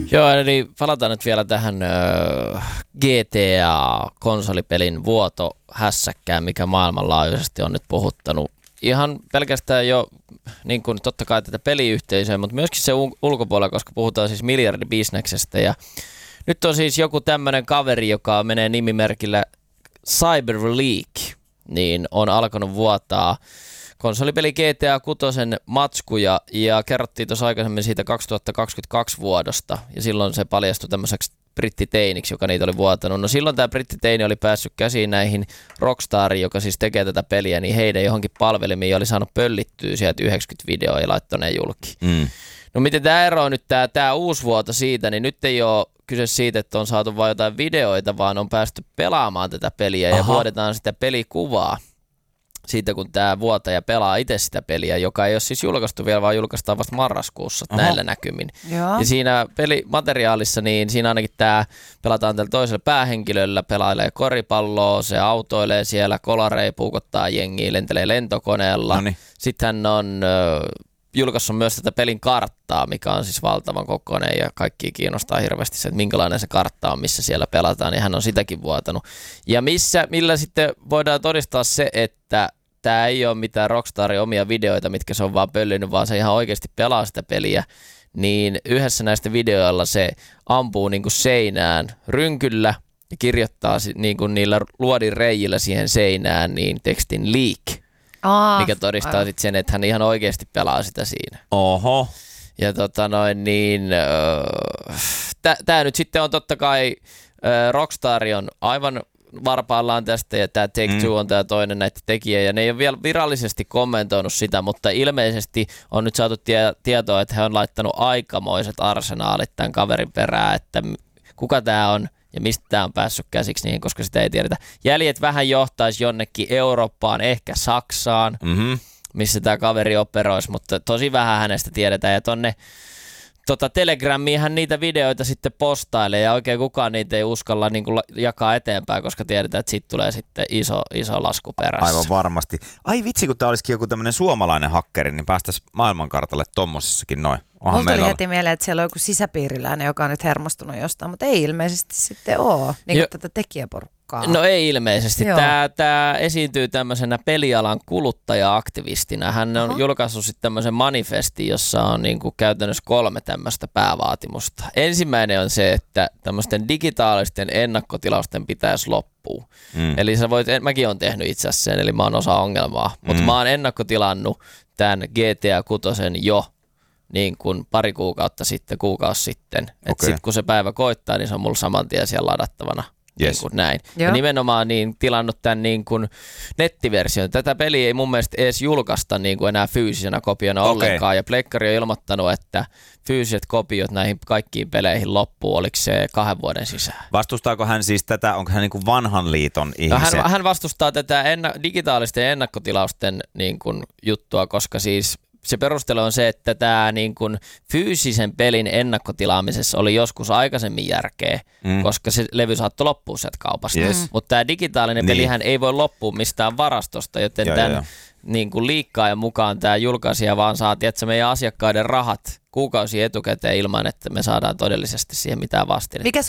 Joo, eli palataan nyt vielä tähän GTA-konsolipelin vuotohässäkkään, mikä maailmanlaajuisesti on nyt puhuttanut. Ihan pelkästään jo niin kuin totta kai tätä peliyhteisöä, mutta myöskin se ulkopuolella, koska puhutaan siis miljardibisneksestä. Ja nyt on siis joku tämmöinen kaveri, joka menee nimimerkillä CyberLeak, niin on alkanut vuotaa konsolipeli GTA 6 matskuja ja kerrottiin tuossa aikaisemmin siitä 2022 vuodosta ja silloin se paljastui tämmöiseksi brittiteiniksi, joka niitä oli vuotanut. No silloin tämä brittiteini oli päässyt käsiin näihin Rockstariin, joka siis tekee tätä peliä, niin heidän johonkin palvelimiin oli saanut pöllittyä sieltä 90 videoa ja laittoi ne julki. No miten tämä ero on nyt tämä uusi vuoto siitä, niin nyt ei ole kyse siitä, että on saatu vain jotain videoita, vaan on päästy pelaamaan tätä peliä ja vuodetaan sitä pelikuvaa siitä, kun tämä vuotaja pelaa itse sitä peliä, joka ei ole siis julkaistu vielä, vaan julkaistaan vasta marraskuussa näillä näkymin. Joo. Ja siinä pelimateriaalissa, niin siinä ainakin tämä pelataan tällä toisella päähenkilöllä, pelailee koripalloa, se autoilee siellä, kolarei puukottaa jengiä, lentelee lentokoneella. Noniin. Sitten hän on julkaissut myös tätä pelin karttaa, mikä on siis valtavan kokoinen ja kaikki kiinnostaa hirveästi se, että minkälainen se kartta on, missä siellä pelataan, niin hän on sitäkin vuotanut. Ja millä sitten voidaan todistaa se, että tämä ei ole mitään Rockstarin omia videoita, mitkä se on vaan pöllinyt, vaan se ihan oikeasti pelaa sitä peliä, niin yhdessä näistä videoilla se ampuu niinku seinään rynkyllä ja kirjoittaa niinku niillä luodin reijillä siihen seinään niin tekstin leak. Mikä todistaa sitten sen, että hän ihan oikeasti pelaa sitä siinä. Oho. Ja tää nyt sitten on totta kai, Rockstar on aivan varpaillaan tästä ja tämä Take-Two on tämä toinen näitä tekijä ja ne ei ole vielä virallisesti kommentoinut sitä, mutta ilmeisesti on nyt saatu tietoa, että he on laittanut aikamoiset arsenaalit tämän kaverin perään, että kuka tämä on ja mistä tämä on päässyt käsiksi niihin, koska sitä ei tiedetä. Jäljet vähän johtaisi jonnekin Eurooppaan, ehkä Saksaan, missä tämä kaveri operoisi, mutta tosi vähän hänestä tiedetään. Ja tonne Telegramiin hän niitä videoita sitten postailee ja oikein kukaan niitä ei uskalla niin kuin jakaa eteenpäin, koska tiedetään, että siitä tulee sitten iso lasku perässä. Aivan varmasti. Ai vitsi, kun tämä olisikin joku tämmöinen suomalainen hakkeri, niin päästäisiin maailmankartalle tommosessakin noin. Mulla tuli heti mieleen, että siellä on joku sisäpiiriläinen, joka on nyt hermostunut jostain, mutta ei ilmeisesti sitten ole, niin kuin tätä tekijäporukkaa. No ei ilmeisesti. Tämä esiintyy tämmöisenä pelialan kuluttaja-aktivistina. Hän on julkaissut sitten tämmöisen manifestin, jossa on niin kuin käytännössä 3 tämmöistä päävaatimusta. Ensimmäinen on se, että tämmöisten digitaalisten ennakkotilausten pitäisi loppua. Eli mäkin olen tehnyt itse asiassa sen, eli mä oon osa ongelmaa, mutta mä oon ennakkotilannut tämän GTA 6 jo niin kuin pari kuukausi sitten. Että sitten kun se päivä koittaa, niin se on mulla saman tien siellä ladattavana. Yes. Niin kuin näin. Ja nimenomaan niin tilannut tämän niin kuin nettiversion. Tätä peliä ei mun mielestä edes julkaista niin kuin enää fyysisenä kopiona ollenkaan. Ja Pleikkari on ilmoittanut, että fyysiset kopiot näihin kaikkiin peleihin loppuu, oliko se 2 vuoden sisään. Vastustaako hän siis tätä, onko hän niin kuin vanhan liiton ihmisiä? No hän vastustaa tätä digitaalisten ennakkotilausten niin kuin juttua, koska siis se perustelu on se, että tämä niin kuin fyysisen pelin ennakkotilaamisessa oli joskus aikaisemmin järkeä, koska se levy saattoi loppua sieltä kaupasta. Mutta tämä digitaalinen pelihän ei voi loppua mistään varastosta, joten tämän niin kuin liikkaajan mukaan tämä julkaisija vaan saa meidän asiakkaiden rahat kuukausia etukäteen ilman, että me saadaan todellisesti siihen mitään vastinetta.